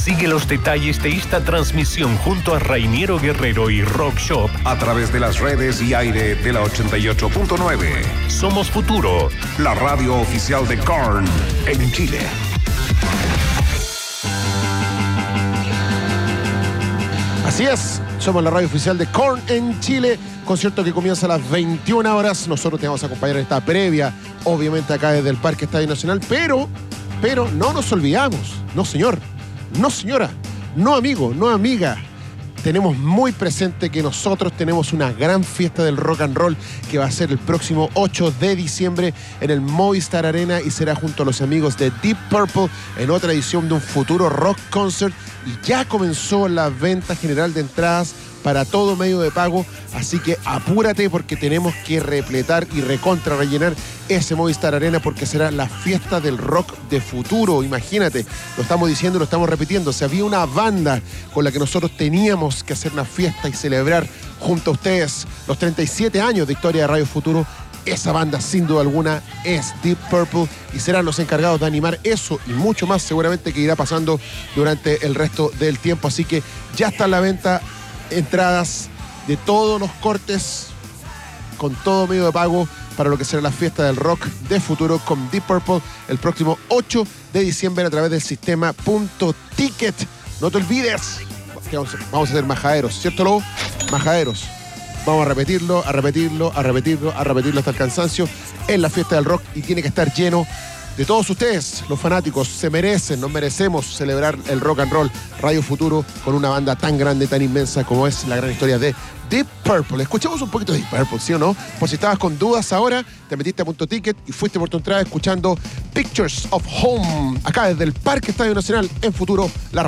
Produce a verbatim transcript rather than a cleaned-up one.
Sigue los detalles de esta transmisión junto a Rainiero Guerrero y Rock Shop a través de las redes y aire de la ochenta y ocho punto nueve. Somos Futuro, la radio oficial de Korn en Chile. Así es, somos la radio oficial de Korn en Chile. Concierto que comienza a las veintiuna horas. Nosotros te vamos a acompañar en esta previa, obviamente acá desde el Parque Estadio Nacional, pero, pero no nos olvidamos. No, señor. No, señora. No, amigo. No, amiga. Tenemos muy presente que nosotros tenemos una gran fiesta del rock and roll que va a ser el próximo ocho de diciembre en el Movistar Arena y será junto a los amigos de Deep Purple en otra edición de un futuro rock concert. Y ya comenzó la venta general de entradas para todo medio de pago, así que apúrate porque tenemos que repletar y recontra rellenar ese Movistar Arena porque será la fiesta del rock de futuro. Imagínate, lo estamos diciendo, lo estamos repitiendo. Si había una banda con la que nosotros teníamos que hacer una fiesta y celebrar junto a ustedes los treinta y siete años de historia de Radio Futuro, esa banda sin duda alguna es Deep Purple y serán los encargados de animar eso y mucho más seguramente que irá pasando durante el resto del tiempo. Así que ya está en la venta entradas de todos los cortes con todo medio de pago para lo que será la fiesta del rock de futuro con Deep Purple el próximo ocho de diciembre a través del sistema Punto Ticket. No te olvides que vamos, vamos a hacer majaderos, ¿cierto, Lobo? Majaderos. Vamos a repetirlo, a repetirlo, a repetirlo, a repetirlo hasta el cansancio en la fiesta del rock y tiene que estar lleno de todos ustedes, los fanáticos. Se merecen, nos merecemos celebrar el rock and roll Radio Futuro con una banda tan grande, tan inmensa como es la gran historia de Deep Purple. Escuchamos un poquito de Deep Purple, ¿sí o no? Por si estabas con dudas ahora, te metiste a Punto Ticket y fuiste por tu entrada escuchando Pictures of Home, acá desde el Parque Estadio Nacional en Futuro, la radio.